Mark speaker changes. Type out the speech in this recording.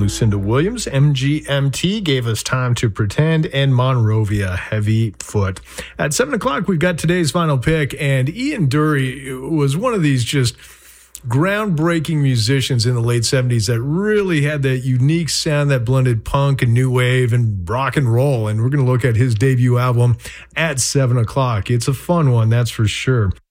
Speaker 1: Lucinda Williams. MGMT gave us Time to Pretend, and Monrovia, Heavy Foot. At 7 o'clock, we've got today's final pick, and Ian Dury was one of these just groundbreaking musicians in the late 70s that really had that unique sound that blended punk and new wave and rock and roll. And we're going to look at his debut album at 7 o'clock. It's a fun one, that's for sure.